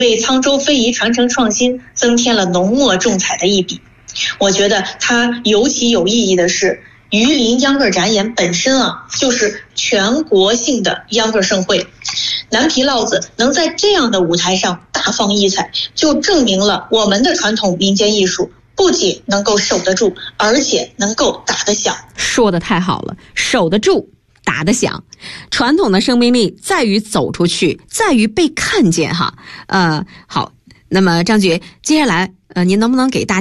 为沧州非遗传承创新增添了浓墨重彩的一笔。我觉得它尤其有意义的是，榆林秧歌展演本身就是全国性的秧歌盛会。南皮烙子能在这样的舞台上大放异彩，就证明了我们的传统民间艺术不仅能够守得住，而且能够打得响。 说得太好了，守得住，打得响。传统的生命力在于走出去，在于被看见哈。好，那么张局，接下来您能不能给大家